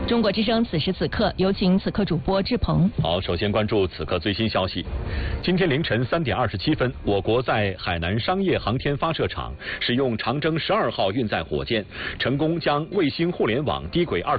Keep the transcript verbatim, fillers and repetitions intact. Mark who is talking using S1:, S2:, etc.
S1: 中国之声此时此刻，有请此刻主播志鹏。
S2: 好，首先关注此刻最新消息。今天凌晨三点二十七分，我国在海南商业航天发射场使用长征十二号运载火箭，成功将卫星互联网低轨二